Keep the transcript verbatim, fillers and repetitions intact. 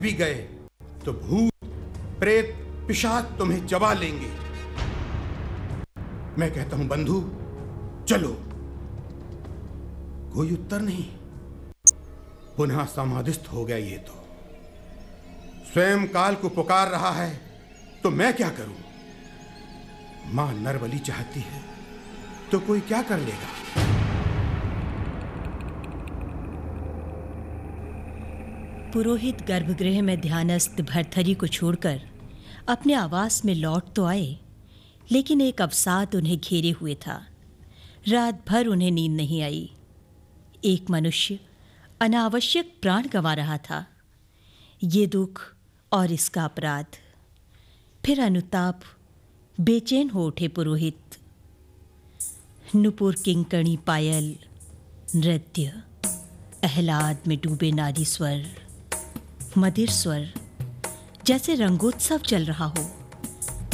भी गए तो भूत प्रेत पिशाच तुम्हें चबा लेंगे। मैं कहता हूं बंधु, चलो। कोई उत्तर नहीं। पुनः समाधिस्थ हो गया। ये तो स्वयं काल को पुकार रहा है, तो मैं क्या करूं? मां नरबली चाहती है तो कोई क्या कर लेगा? पुरोहित गर्भगृह में ध्यानस्थ भर्तहरि को छोड़कर अपने आवास में लौट तो आए, लेकिन एक अवसाद उन्हें घेरे हुए था। रात भर उन्हें नींद नहीं आई। एक मनुष्य अनावश्यक प्राण गंवा रहा था। ये दुख और इसका अपराध। फिर अनुताप बेचैन हो उठे पुरोहित। नुपुर किंकणी पायल नृत्य, आह्लाद में डूबे नारी स्वर, मधिर स्वर, जैसे रंगोत्सव चल रहा हो।